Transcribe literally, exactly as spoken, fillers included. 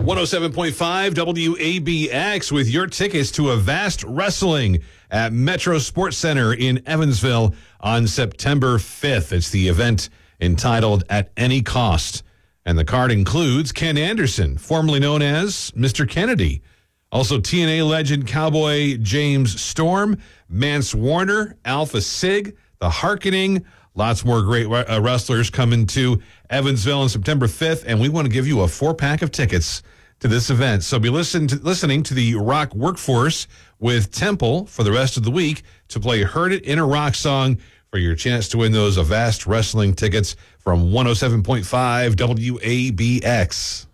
one oh seven point five W A B X with your tickets to Avast Wrestling at Metro Sports Center in Evansville on September fifth. It's the event entitled At Any Cost. And the card includes Ken Anderson, formerly known as Mister Kennedy. Also T N A legend Cowboy James Storm, Mance Warner, Alpha Sig, The Harkening. Lots more great uh, wrestlers coming to Evansville on September fifth, and we want to give you a four-pack of tickets to this event. So be listen to, listening to the Rock Workforce with Temple for the rest of the week to play Heard It in a Rock Song for your chance to win those Avast Wrestling tickets from one oh seven point five W A B X.